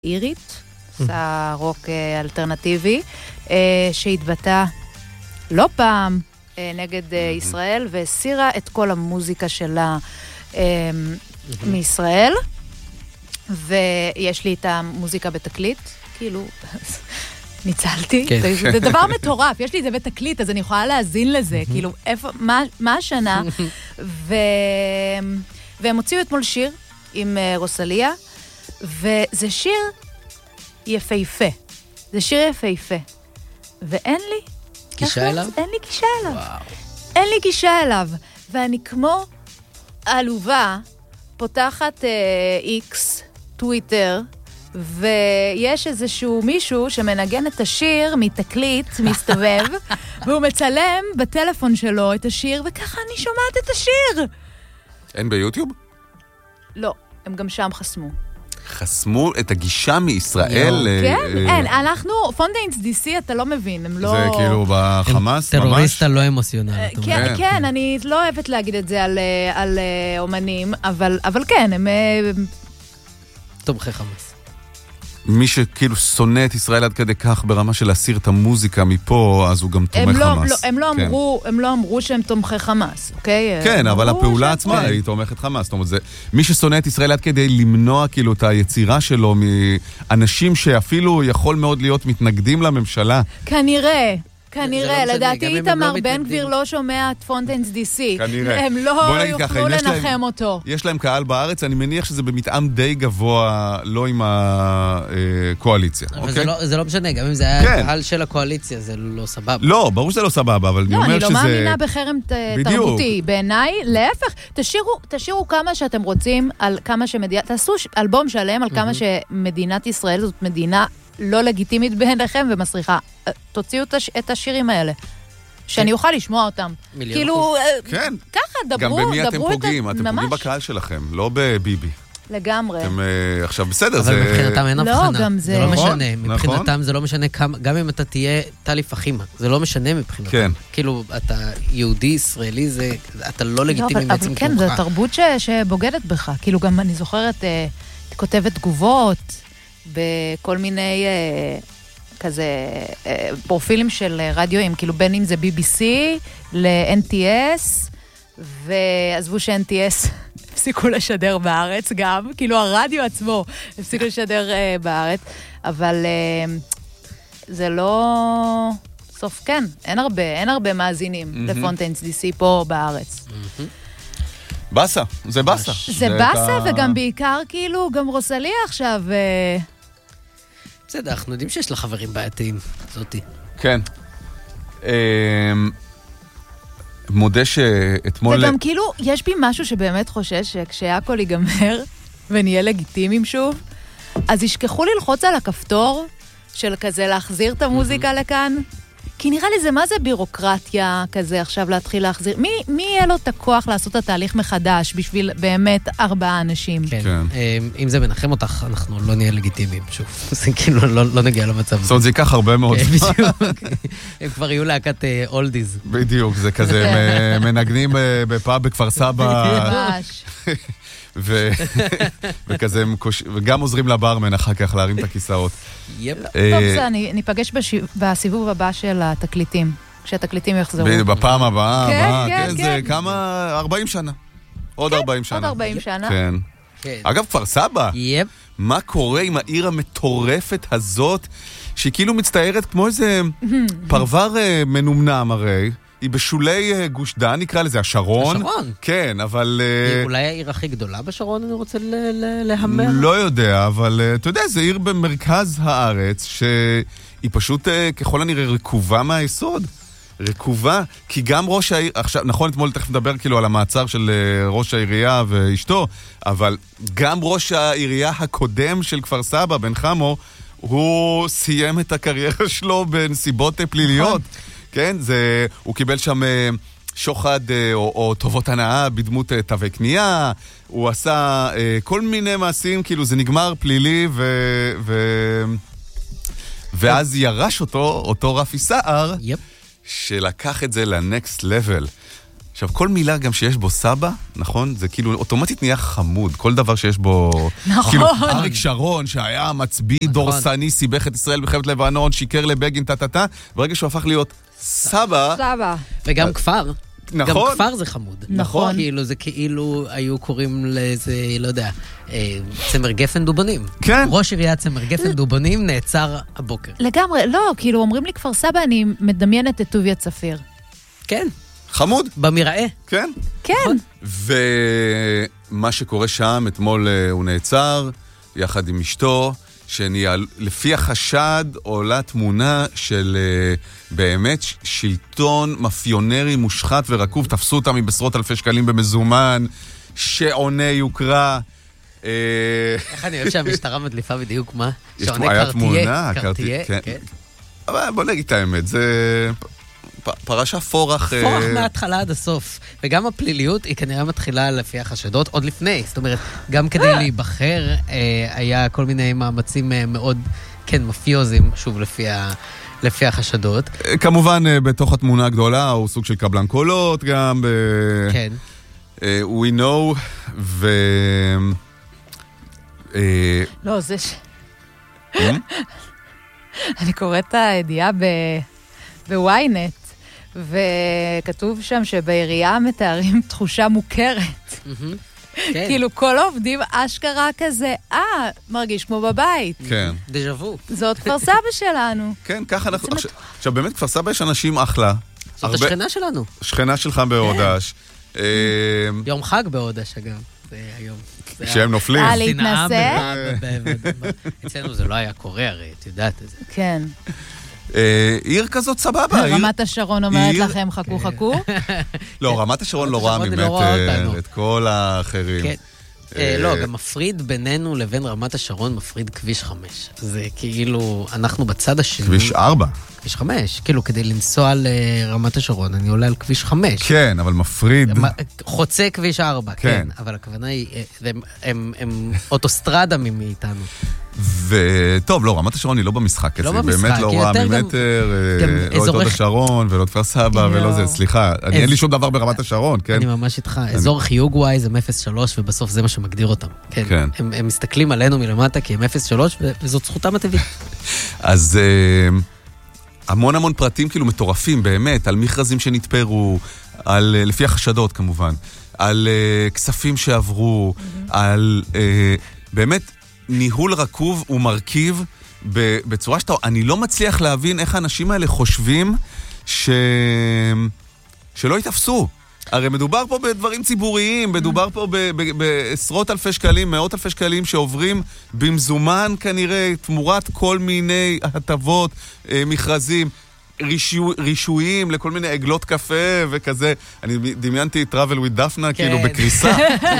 אירית, עושה רוק אלטרנטיבי, שהתבטא לא פעם נגד ישראל, והסירה את כל המוזיקה שלה מישראל, ויש לי את המוזיקה בתקליט, כאילו, ניצלתי, זה דבר מטורף, יש לי את זה בתקליט, אז אני יכולה להזין לזה, כאילו, מה השנה, והם הוציאו אתמול שיר עם רוסליה, וזה שיר יפהפה. זה שיר יפהפה. ואין לי... גישה אליו? אין לי גישה אליו. אין לי גישה אליו. ואני כמו עלובה, פותחת איקס, טוויטר, ויש איזשהו מישהו שמנגן את השיר מתקליט, מסתובב, והוא מצלם בטלפון שלו את השיר, וככה אני שומעת את השיר. אין ביוטיוב? לא, הם גם שם חסמו. חסמו את הגישה מישראל? כן, אין, אנחנו, פונדיינס DC, אתה לא מבין, הם לא... זה כאילו בחמאס? טרוריסט הלא אמוציונל. כן, אני לא אוהבת להגיד את זה על אומנים, אבל כן, הם... תומכי חמאס. מי שכאילו שונא את ישראל עד כדי כך ברמה של להסיר את המוזיקה מפה, אז הוא גם תומך חמאס. הם לא אמרו שהם תומכי חמאס, אוקיי? כן, אבל הפעולה עצמה היא תומכת חמאס. זאת אומרת, מי ששונא את ישראל עד כדי למנוע כאילו את היצירה שלו מאנשים שאפילו יכול מאוד להיות מתנגדים לממשלה. כנראה, לדעתי איתמר בן גביר לא שומע את פונדיינס DC. כנראה. הם לא יוכלו לנחם אותו. יש להם קהל בארץ, אני מניח שזה במתאם די גבוה, לא עם הקואליציה. אבל זה לא משנה, גם אם זה היה קהל של הקואליציה, זה לא סבבה. לא, ברור שזה לא סבבה, אבל אני אומר שזה... לא, אני לא מאמינה בחרם תרבותי. בעיניי, להפך, תשאירו כמה שאתם רוצים על כמה שמדינת... תעשו אלבום שלם על כמה שמדינת ישראל זאת מדינה לא לגיטימית בעיניכם ומסריחה. תוציאו את השירים האלה. שאני אוכל לשמוע אותם. כאילו, ככה, דברו את... גם במי אתם פוגעים? אתם פוגעים בקהל שלכם, לא בביבי. לגמרי. אתם עכשיו בסדר, אבל מבחינתם אין הבחנה. זה לא משנה. נכון. מבחינתם זה לא משנה כמה, גם אם אתה תהיה טלי פחימה, זה לא משנה מבחינתם. כן. כאילו, אתה יהודי, ישראלי, אתה לא לגיטימי בעצם כמוך. כן, זו תרבות שבוגדת בך. כאילו, גם אני זוכרת, כותבת תגובות, בכל מיני כזה פרופילים של רדיואים, כאילו בין אם זה BBC ל-NTS, ועזבו ש-NTS הפסיקו לשדר בארץ גם, כאילו הרדיו עצמו הפסיקו לשדר בארץ, אבל זה לא... סוף כן, אין הרבה מאזינים לפונטיינס DC פה בארץ. בסה, זה בסה. זה בסה, וגם בעיקר כאילו, גם רוסליה עכשיו... בסדר, אנחנו יודעים שיש לה חברים בעייתיים, זאתי. כן. מודה שאתמול... וגם כאילו, יש בי משהו שבאמת חושש שכשהכל ייגמר ונהיה לגיטימיים שוב, אז ישכחו ללחוץ על הכפתור של כזה להחזיר את המוזיקה לכאן. כי נראה לי זה מה זה בירוקרטיה כזה עכשיו להתחיל להחזיר. מי יהיה לו את הכוח לעשות את התהליך מחדש בשביל באמת 4 אנשים? כן. אם זה מנחם אותך, אנחנו לא נהיה לגיטימיים, שוב. זה כאילו לא נגיע למצב. זאת אומרת, זה ייקח הרבה מאוד. בדיוק. הם כבר יהיו להקת אולדיז. בדיוק, זה כזה מנגנים בפאב בכפר סבא. וכזה, וגם עוזרים לברמן אחר כך להרים את הכיסאות. טוב, זה, ניפגש בסיבוב הבא של התקליטים, כשהתקליטים יחזרו. בפעם הבאה, כן, זה כמה, 40 שנה. עוד 40 שנה. עוד 40 שנה. כן. אגב, כפר סבא, מה קורה עם העיר המטורפת הזאת, שהיא כאילו מצטיירת כמו איזה פרוור מנומנם הרי, היא בשולי גוש דן, נקרא לזה, השרון. השרון? כן, אבל... אולי העיר הכי גדולה בשרון, אני רוצה להמר? לא יודע, אבל אתה יודע, זה עיר במרכז הארץ, שהיא פשוט ככל הנראה רקובה מהיסוד. רקובה, כי גם ראש העיר... עכשיו, נכון, אתמול תכף נדבר כאילו על המעצר של ראש העירייה ואשתו, אבל גם ראש העירייה הקודם של כפר סבא, בן חמו, הוא סיים את הקריירה שלו בנסיבות פליליות. כן, הוא קיבל שם שוחד או טובות הנאה בדמות תווי קנייה, הוא עשה כל מיני מעשים, כאילו זה נגמר פלילי, ואז ירש אותו רפי סער, שלקח את זה לנקסט לבל. עכשיו, כל מילה גם שיש בו סבא, נכון? זה כאילו אוטומטית נהיה חמוד. כל דבר שיש בו... נכון. כאילו, אריק שרון, שהיה מצביא דורסני, סיבך את ישראל בחמת לבנון, שיקר לבגין, טה-טה-טה, ברגע שהוא הפך להיות סבא... סבא. וגם כפר. נכון. גם כפר זה חמוד. נכון. כאילו, זה כאילו היו קוראים לאיזה, לא יודע, צמר גפן דובונים. כן. ראש עיריית צמר גפן דובונים נעצר הבוקר. לגמרי, לא, כאילו אומרים לי כפר סבא, אני מדמיינת את טוביה צפיר. כן. חמוד. במראה. כן. כן. ומה שקורה שם, אתמול הוא נעצר, יחד עם אשתו, שלפי החשד עולה תמונה של באמת שלטון מאפיונרי מושחת ורקוב, תפסו אותם עם בעשרות אלפי שקלים במזומן, שעונה יוקרה. איך אני אוהב שהמשטרה מדליפה בדיוק מה? היה תמונה, קרטיה, כן. אבל בוא נגיד את האמת, זה פרשה פורח... פורח מההתחלה עד הסוף. וגם הפליליות היא כנראה מתחילה לפי החשדות עוד לפני. זאת אומרת, גם כדי להיבחר היה כל מיני מאמצים מאוד, כן, מפיוזים, שוב לפי החשדות. כמובן, בתוך התמונה הגדולה, הוא סוג של קבלן קולות גם. כן. We know, לא, זה אני קוראת את הידיעה בוויינט, וכתוב שם שבעירייה מתארים תחושה מוכרת. כאילו כל העובדים אשכרה כזה, מרגיש כמו בבית. כן. דז'אבו. זאת כפר סבא שלנו. כן, ככה אנחנו... עכשיו, באמת, כפר סבא יש אנשים אחלה. זאת השכנה שלנו. שכנה שלך בהודש. יום חג בהודש, אגב. זה היום. שהם נופלים. להתנסה? אצלנו זה לא היה קורה, הרי, את יודעת את זה. כן. עיר כזאת סבבה. רמת השרון אומרת לכם, חכו, חכו. לא, רמת השרון לא רואה ממטר את כל האחרים. כן. לא, גם מפריד בינינו לבין רמת השרון, מפריד כביש 5. זה כאילו, אנחנו בצד השני. כביש 4. כביש 5, כאילו, כדי לנסוע לרמת השרון, אני עולה על כביש 5. כן, אבל מפריד. חוצה כביש 4, כן. אבל הכוונה היא, הם אוטוסטרדה מאיתנו. וטוב, לא, רמת השרון היא לא במשחק הזה. לא במשחק, באמת לא רואה ממטר, לא את עוד השרון ולא את כפר סבא ולא זה. סליחה, אין לי שום דבר ברמת השרון, כן? אני ממש איתך. אזור חיוג וייז הם 0.3 ובסוף זה מה שמגדיר אותם. כן. הם מסתכלים עלינו מלמטה כי הם 0.3 וזאת זכותם הטבעית. אז המון פרטים כאילו מטורפים באמת, על מכרזים שנתפרו, לפי החשדות כמובן, על כספים שעברו, על באמת ניהול רקוב ומרכיב בצורה שאתה... אני לא מצליח להבין איך האנשים האלה חושבים שלא יתאפסו. הרי מדובר פה בדברים ציבוריים, מדובר פה בעשרות אלפי שקלים, מאות אלפי שקלים שעוברים במזומן כנראה, תמורת כל מיני הטבות, מכרזים, רישויים לכל מיני עגלות קפה וכזה. אני דמיינתי travel with דפנה כאילו בקריסה.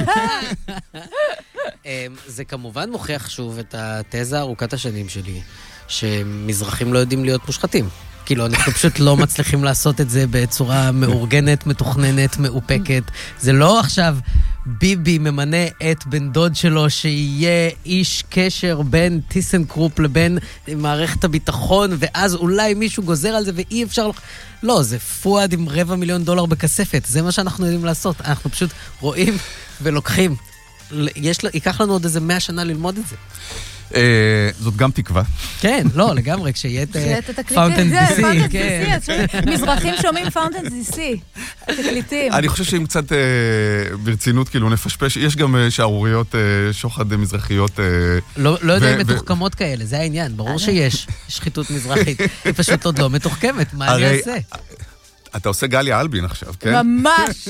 זה כמובן מוכיח שוב את התזה ארוכת השנים שלי, שמזרחים לא יודעים להיות מושחתים. כאילו, אנחנו פשוט לא מצליחים לעשות את זה בצורה מאורגנת, מתוכננת, מאופקת. זה לא עכשיו ביבי ממנה את בן דוד שלו שיהיה איש קשר בין טיסנקרופ לבין מערכת הביטחון, ואז אולי מישהו גוזר על זה ואי אפשר... לא, זה פואד עם $250,000 בכספת. זה מה שאנחנו יודעים לעשות. אנחנו פשוט רואים ולוקחים. ייקח לנו עוד איזה 100 שנה ללמוד את זה. זאת גם תקווה. כן, לא, לגמרי, כשיהיה את פאונטן DC. מזרחים שומעים פאונטן DC. תקליטים. אני חושב שאם קצת ברצינות כאילו נפשפש, יש גם שערוריות שוחד מזרחיות. לא יודע אם מתוחכמות כאלה, זה העניין. ברור שיש שחיתות מזרחית. היא פשוט עוד לא מתוחכמת, מה אני אעשה? אתה עושה גליה אלבין עכשיו, כן? ממש.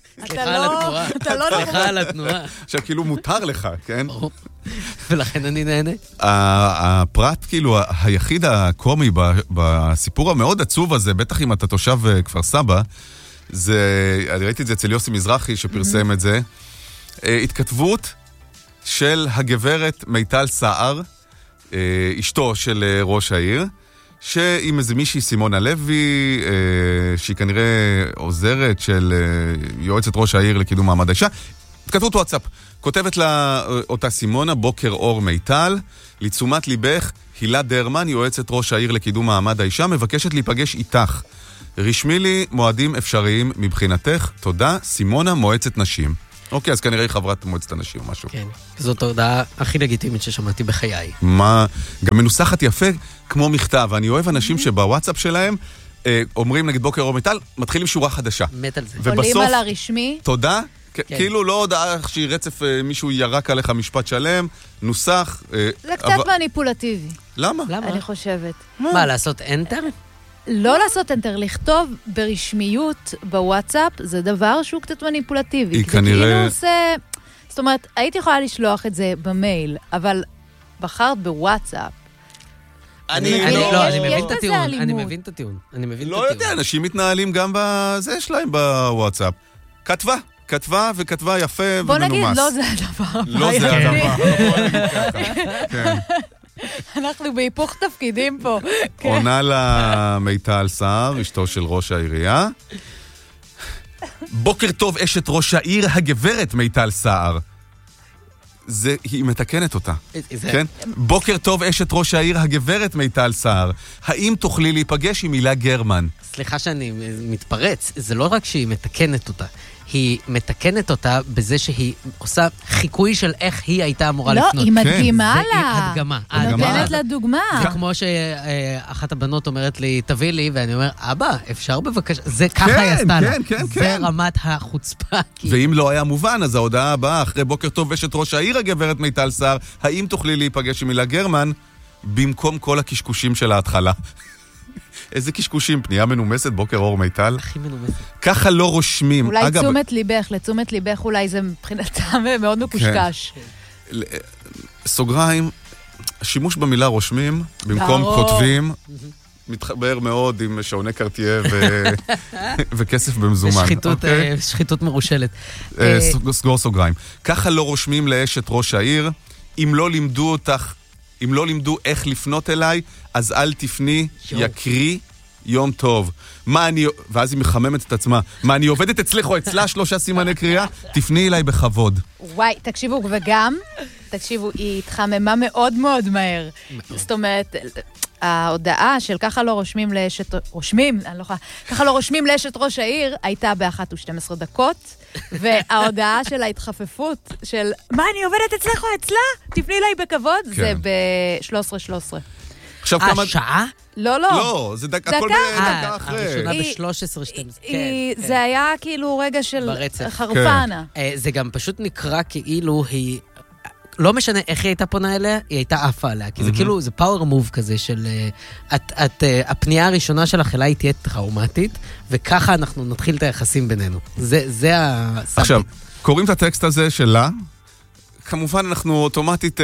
סליחה על התנועה. עכשיו כאילו מותר לך, כן? ולכן אני נהנה. הפרט כאילו היחיד הקומי בסיפור המאוד עצוב הזה, בטח אם אתה תושב כפר סבא, אני ראיתי את זה אצל יוסי מזרחי שפרסם את זה, התכתבות של הגברת מיטל סער, אשתו של ראש העיר, שעם איזה מישהי סימונה לוי, שהיא כנראה עוזרת של יועצת ראש העיר לקידום מעמד האישה, כתבות וואטסאפ. כותבת לה אותה סימונה, בוקר אור מיטל, לתשומת ליבך, הילה דרמן, יועצת ראש העיר לקידום מעמד האישה, מבקשת להיפגש איתך. רשמי לי מועדים אפשריים מבחינתך. תודה, סימונה, מועצת נשים. אוקיי, אז כנראה היא חברת מועצת הנשים או משהו. כן, זאת ההודעה הכי לגיטימית ששמעתי בחיי. מה, גם מנוסחת יפה כמו מכתב. אני אוהב אנשים שבוואטסאפ שלהם אומרים נגיד בוקר אור מיטל, מתחילים שורה חדשה. מת על זה. עולים על הרשמי. תודה. כאילו לא הודעה שהיא רצף, מישהו ירק עליך משפט שלם, נוסח. זה קצת מניפולטיבי. למה? אני חושבת. מה, לעשות אנטר? לא לעשות אנטר, לכתוב ברשמיות בוואטסאפ, זה דבר שהוא קצת מניפולטיבי. היא כנראה... זה כאילו עושה... זאת אומרת, הייתי יכולה לשלוח את זה במייל, אבל בחרת בוואטסאפ. אני מבין את הטיעון. לא יודע, אנשים מתנהלים גם בזה שלהם בוואטסאפ. כתבה וכתבה יפה ומנומס. בוא נגיד, לא זה הדבר. לא זה הדבר. בוא נגיד ככה. כן. אנחנו בהיפוך תפקידים פה. עונה לה מיטל סער, אשתו של ראש העירייה. בוקר טוב, אשת ראש העיר, הגברת מיטל סער. היא מתקנת אותה. כן? בוקר טוב, אשת ראש העיר, הגברת מיטל סער. האם תוכלי להיפגש עם הילה גרמן? סליחה שאני מתפרץ, זה לא רק שהיא מתקנת אותה. היא מתקנת אותה בזה שהיא עושה חיקוי של איך היא הייתה אמורה לפנות. לא, היא מדגימה לה. זה הדגמה. היא נותנת לה דוגמה. זה כמו שאחת הבנות אומרת לי, תביא לי, ואני אומר, אבא, אפשר בבקשה? זה ככה היא עשתה לה. זה רמת החוצפה. ואם לא היה מובן, אז ההודעה הבאה, אחרי בוקר טוב אשת ראש העיר, הגברת מיטל סער, האם תוכלי להיפגש עם הילה גרמן, במקום כל הקשקושים של ההתחלה? איזה קשקושים, פנייה מנומסת, בוקר אור מיטל. הכי מנומסת. ככה לא רושמים. אולי לתשומת ליבך אולי זה מבחינתם מאוד מקושקש. סוגריים, השימוש במילה רושמים, במקום כותבים, מתחבר מאוד עם שעוני קרטייה וכסף במזומן. שחיתות מרושלת. סגור סוגריים. ככה לא רושמים לאשת ראש העיר, אם לא לימדו איך לפנות אליי, אז אל תפני, יקרי, יום טוב. ואז היא מחממת את עצמה. מה, אני עובדת אצלך או אצלה 3 סימני קריאה? תפני אליי בכבוד. וואי, תקשיבו, וגם, היא התחממה מאוד מאוד מהר. זאת אומרת, ההודעה של ככה לא רושמים לאשת ראש העיר, הייתה ב1:12 דקות, וההודעה של ההתחפפות של, מה, אני עובדת אצלך או אצלה? תפני אליי בכבוד, זה ב13:13. עכשיו כמה... שעה? לא. לא, זה הכל בדקה אחרי. הראשונה ב13:12. זה היה כאילו רגע של חרפנה. זה גם פשוט נקרא כאילו היא... לא משנה איך היא הייתה פונה אליה, היא הייתה עפה עליה. כי זה כאילו, זה פאוור מוב כזה של... הפנייה הראשונה שלך אליי תהיה טראומטית, וככה אנחנו נתחיל את היחסים בינינו. זה הסאבט. עכשיו, קוראים את הטקסט הזה שלה, כמובן אנחנו אוטומטית...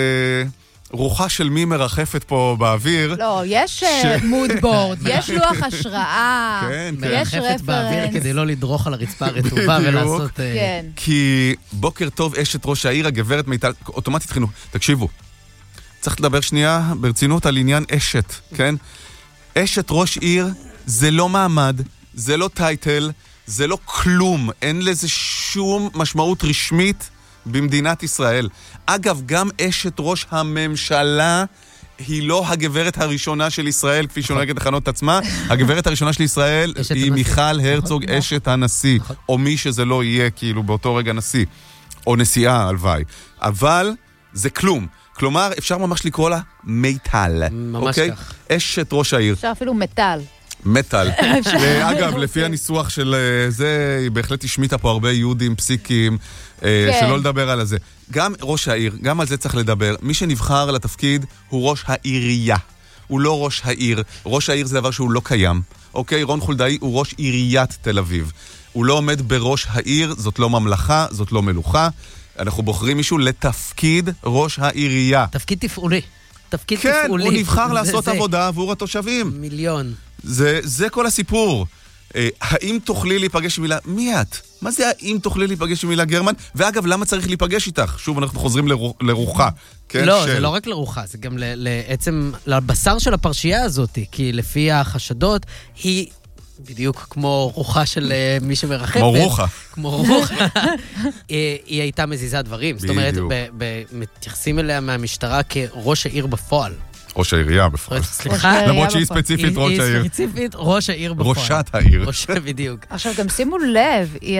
רוחה של מי מרחפת פה באוויר. לא, יש מודבורד, יש לוח השראה, כן, יש מרחפת באוויר כדי לא לדרוך על הרצפה הרטובה ולעשות... כן. כי בוקר טוב אשת ראש העיר, הגברת מיטל, אוטומטית חינוך. תקשיבו, צריך לדבר שנייה ברצינות על עניין אשת, כן? אשת ראש עיר זה לא מעמד, זה לא טייטל, זה לא כלום, אין לזה שום משמעות רשמית במדינת ישראל. אגב, גם אשת ראש הממשלה היא לא הגברת הראשונה של ישראל, כפי שנוהגת לכנות את עצמה. הגברת הראשונה של ישראל היא מיכל הרצוג, אשת הנשיא, או מי שזה לא יהיה, כאילו באותו רגע נשיא, או נשיאה, הלוואי. אבל זה כלום. כלומר, אפשר ממש לקרוא לה מיטל. ממש כך. אשת ראש העיר. אפשר אפילו מטל. מטל. אגב, לפי הניסוח של זה, היא בהחלט השמיטה פה הרבה יהודים, פסיקים, שלא לדבר על זה. גם ראש העיר, גם על זה צריך לדבר. מי שנבחר לתפקיד הוא ראש העירייה. הוא לא ראש העיר. ראש העיר זה דבר שהוא לא קיים. אוקיי, רון חולדאי הוא ראש עיריית תל אביב. הוא לא עומד בראש העיר, זאת לא ממלכה, זאת לא מלוכה. אנחנו בוחרים מישהו לתפקיד ראש העירייה. תפקיד תפעולי. כן, הוא נבחר לעשות עבודה עבור התושבים. מיליון. זה כל הסיפור. האם תוכלי להיפגש עם מילה? מי את? מה זה האם תוכלי להיפגש עם מילה גרמן? ואגב, למה צריך להיפגש איתך? שוב, אנחנו חוזרים לרוחה. לא, זה לא רק לרוחה, זה גם לעצם, לבשר של הפרשייה הזאת, כי לפי החשדות, היא בדיוק כמו רוחה של מי שמרחפת. כמו רוחה. כמו רוחה. היא הייתה מזיזה דברים. זאת אומרת, מתייחסים אליה מהמשטרה כראש העיר בפועל. ראש העירייה בפועל. סליחה. למרות שהיא ספציפית ראש העיר. היא ספציפית ראש העיר בפועל. ראשת העיר. בדיוק. עכשיו גם שימו לב, היא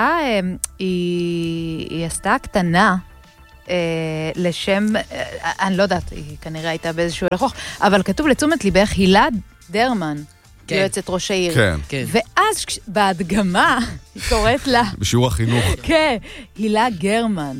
עשתה קטנה לשם, אני לא יודעת, היא כנראה הייתה באיזשהו לקוח, אבל כתוב לתשומת ליבך הילה דרמן. יועצת ראש העיר. כן. ואז בהדגמה היא קוראת לה... בשיעור החינוך. כן, הילה גרמן.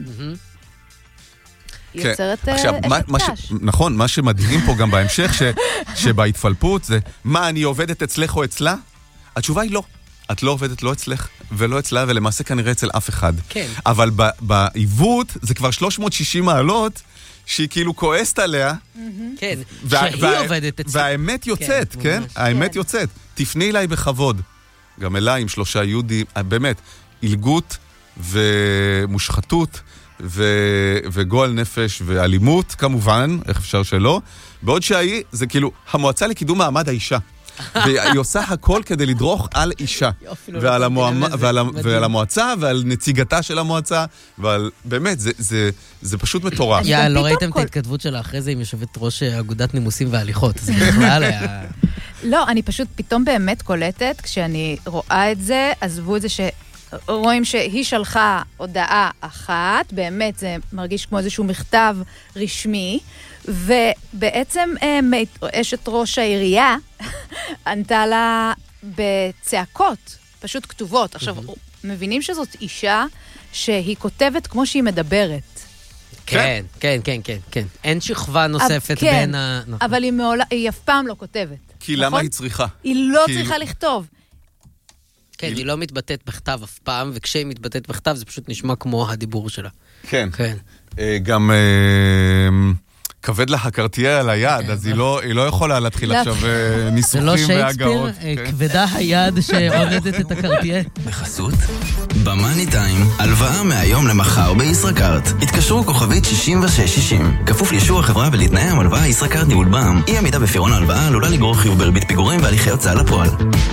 היא יוצרת אשת קש. נכון, מה שמדהים פה גם בהמשך, שבהתפלפות זה, מה, אני עובדת אצלך או אצלה? התשובה היא לא. את לא עובדת לא אצלך ולא אצלה, ולמעשה כנראה אצל אף אחד. כן. אבל בעיוות זה כבר 360 מעלות, שהיא כאילו כועסת עליה. כן, שהיא עובדת אצלך. והאמת יוצאת, כן? האמת יוצאת. תפני אליי בכבוד. גם אליי עם 3 יהודים, באמת, עילגות ומושחתות וגועל נפש ואלימות, כמובן, איך אפשר שלא. בעוד שהיא, זה כאילו, המועצה לקידום מעמד האישה. והיא עושה הכל כדי לדרוך על אישה. ועל המועצה, ועל נציגתה של המועצה, ועל, באמת, זה פשוט מטורף. לא ראיתם את ההתכתבות שלה אחרי זה עם יושבת ראש אגודת נימוסים והליכות. זה בכלל היה... לא, אני פשוט פתאום באמת קולטת, כשאני רואה את זה, עזבו את זה רואים שהיא שלחה הודעה אחת, באמת זה מרגיש כמו איזשהו מכתב רשמי, ובעצם אשת ראש העירייה ענתה לה בצעקות, פשוט כתובות. עכשיו, מבינים שזאת אישה שהיא כותבת כמו שהיא מדברת. כן, כן, כן, כן, כן. אין שכבה נוספת בין ה... אבל היא אף פעם לא כותבת. כי למה היא צריכה? היא לא צריכה לכתוב. כן, היא לא מתבטאת בכתב אף פעם, וכשהיא מתבטאת בכתב זה פשוט נשמע כמו הדיבור שלה. כן. גם כבד לה הקרטייה על היד, אז היא לא יכולה להתחיל עכשיו ניסוחים והגאות. זה לא שייקספיר, כבדה היד שעונדת את הקרטייה. בחסות? במאני טיים, הלוואה מהיום למחר בישראכרט. התקשרו כוכבית 6660. כפוף לאישור החברה ולתנאי המלוואה ישראכרט ניהול בע"מ. אי עמידה בפירעון ההלוואה עלולה לגרור חיוב בריבית פיגורים והליכי הוצאה לפועל.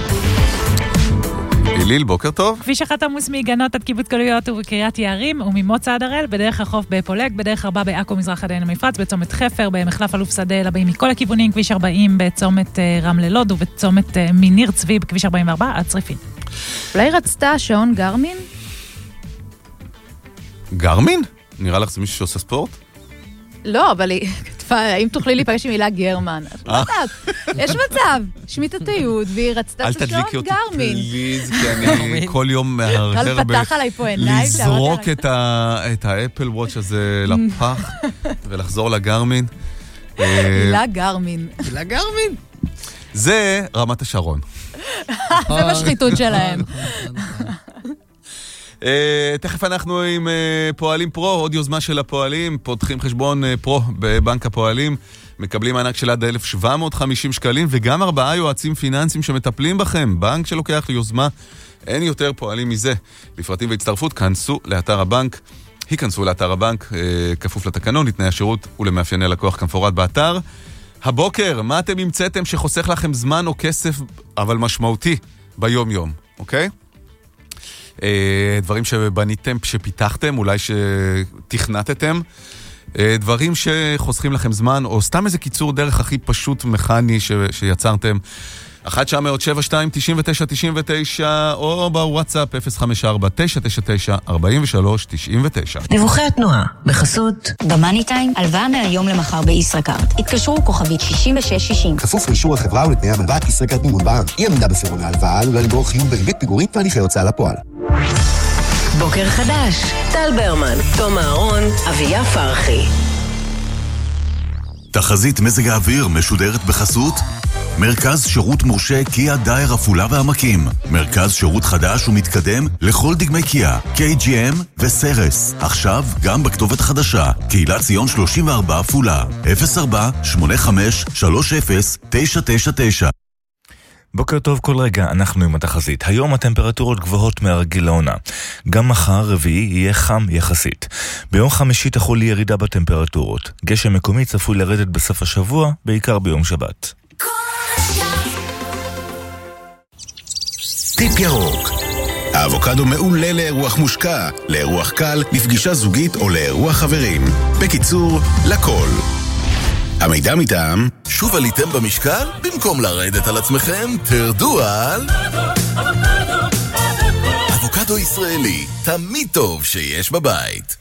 אליל, בוקר טוב. כביש 1 עמוס מגנות עד קיבוץ גלויות ובקריית יערים, וממוצא עד הראל, בדרך החוף בפולג, בדרך 4 בעכו מזרח עדיין המפרץ, בצומת חפר, במחלף אלוף שדה, לבאים מכל הכיוונים, כביש 40 בצומת רמלה לוד, ובצומת מניר צבי בכביש 44 עד צריפין. אולי רצתה שעון גרמין? גרמין? נראה לך זה מישהו שעושה ספורט? לא, אבל היא כתבה, האם תוכלי להיפגש עם מילה גרמן? לא יודעת, יש מצב, שמית התיעוד, והיא רצתה שעון גרמין. אל תדליקי אותי פליז, כי אני כל יום מהרהר פתח עליי פה עיניים. לזרוק את האפל וואץ' הזה לפח, ולחזור לגרמין. מילה גרמין. מילה גרמין? זה רמת השרון. זה בשחיתות שלהם. תכף אנחנו עם פועלים פרו, עוד יוזמה של הפועלים, פותחים חשבון פרו בבנק הפועלים, מקבלים מענק של עד 1,750 שקלים, וגם 4 יועצים פיננסיים שמטפלים בכם. בנק שלוקח ליוזמה, אין יותר פועלים מזה. לפרטים והצטרפות, כנסו לאתר הבנק, היכנסו לאתר הבנק, כפוף לתקנון, לתנאי השירות ולמאפייני לקוח כמפורט באתר. הבוקר, מה אתם המצאתם שחוסך לכם זמן או כסף, אבל משמעותי ביום יום, אוקיי? דברים שבניתם, שפיתחתם, אולי שתכנתתם, דברים שחוסכים לכם זמן, או סתם איזה קיצור דרך הכי פשוט מכני שיצרתם. 1-900-72-99-99, או בוואטסאפ 054-999-4399. דיווחי התנועה, בחסות במאני טיים, הלוואה מהיום למחר בישראכרט. התקשרו כוכבית 6660. כפוף לאישור החברה ולתנאי המלוואת ישראכרט ניהול בע"מ. אי עמידה בפירעון ההלוואה עלולה לגרור חיוב בריבית פיגורים והליכי הוצאה לפועל. בוקר חדש, טל ברמן, תום אהרון, אביה פרחי. תחזית מזג האוויר משודרת בחסות מרכז שירות מורשה קיה דייר עפולה והעמקים. מרכז שירות חדש ומתקדם לכל דגמי קיה, KGM וסרס. עכשיו גם בכתובת חדשה, קהילת ציון 34 עפולה, 04-8530-999. בוקר טוב כל רגע, אנחנו עם התחזית. היום הטמפרטורות גבוהות מהרגיל לעונה. גם מחר רביעי יהיה חם יחסית. ביום חמישי תחול ירידה בטמפרטורות. גשם מקומי צפוי לרדת בסוף השבוע, בעיקר ביום שבת. צוק ירוק. האבוקדו מעולה לאירוח מושקע, לאירוח קל, לפגישה זוגית או לאירוח חברים. בקיצור, לכל. המידע מטעם, שוב עליתם במשקל? במקום לרדת על עצמכם, תרדו על... אבוקדו ישראלי, תמיד טוב שיש בבית.